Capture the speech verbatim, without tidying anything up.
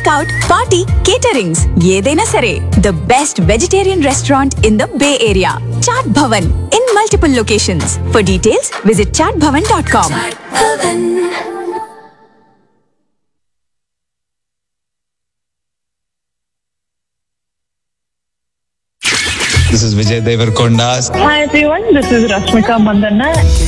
Takeout, party, caterings ఏదైనా సరే. The best vegetarian restaurant in the bay area. Chat Bhavan in multiple locations. For details visit chat Bhavan dot com. This is Vijay Devarkonda. Hi everyone, this is Rashmika Mandanna.